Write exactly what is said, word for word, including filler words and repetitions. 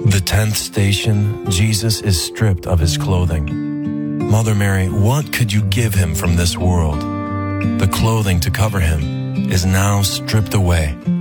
The tenth station, Jesus is stripped of his clothing. Mother Mary, what could you give him from this world? The clothing to cover him is now stripped away.